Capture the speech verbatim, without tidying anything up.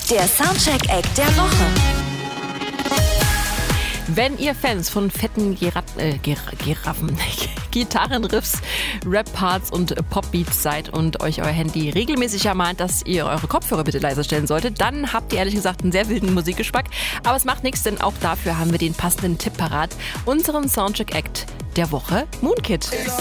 Der Soundcheck-Act der Woche. Wenn ihr Fans von fetten Gera äh, Ger Giraffen, Gitarrenriffs, Rap-Parts und Popbeats seid und euch euer Handy regelmäßig ermahnt, dass ihr eure Kopfhörer bitte leiser stellen solltet, dann habt ihr ehrlich gesagt einen sehr wilden Musikgeschmack. Aber es macht nichts, denn auch dafür haben wir den passenden Tipp parat. Unseren Soundcheck-Act der Woche, Moonkid.